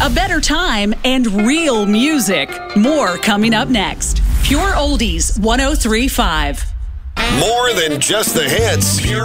a better time, and real music. More coming up next. Pure Oldies 103.5. More than just the hits.